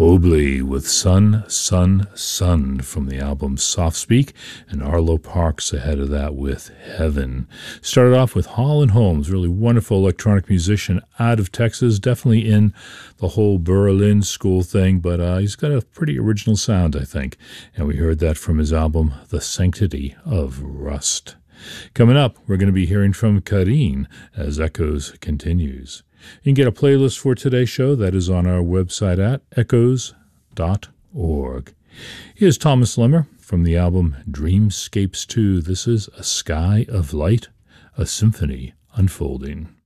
Mobley with Sun, Sun, Sun from the album Soft Speak, and Arlo Parks ahead of that with Heaven. Started off with Holland Holmes, really wonderful electronic musician out of Texas, definitely in the whole Berlin school thing, but he's got a pretty original sound, I think, and we heard that from his album The Sanctity of Rust. Coming up, we're going to be hearing from Karine as Echoes continues. You can get a playlist for today's show that is on our website at echoes.org. Here's Thomas Lemmer from the album Dreamscapes 2. This is A Sky of Light, a Symphony Unfolding.